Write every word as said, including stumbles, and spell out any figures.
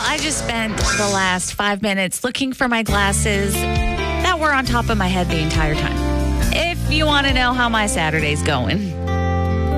I just spent the last five minutes looking for my glasses that were on top of my head the entire time. If you want to know how my Saturday's going.